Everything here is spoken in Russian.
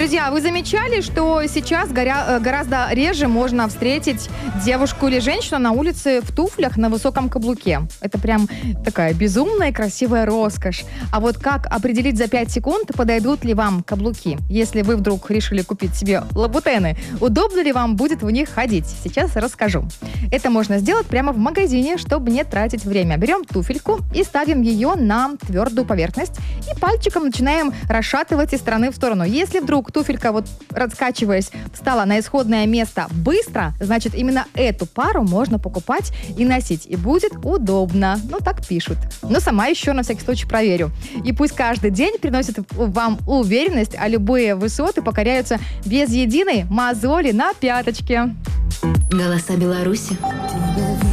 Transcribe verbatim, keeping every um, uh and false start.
Друзья, вы замечали, что сейчас горя- гораздо реже можно встретить девушку или женщину на улице в туфлях на высоком каблуке? Это прям такая безумная красивая роскошь. А вот как определить за пять секунд, подойдут ли вам каблуки? Если вы вдруг решили купить себе лабутены, удобно ли вам будет в них ходить? Сейчас расскажу. Это можно сделать прямо в магазине, чтобы не тратить время. Берем туфельку и ставим ее на твердую поверхность и пальчиком начинаем расшатывать из стороны в сторону. Если вдруг туфелька, вот раскачиваясь, встала на исходное место быстро, значит, именно эту пару можно покупать и носить. И будет удобно. Ну, так пишут. Но сама еще на всякий случай проверю. И пусть каждый день приносит вам уверенность, а любые высоты покоряются без единой мозоли на пяточке. Голоса Беларуси.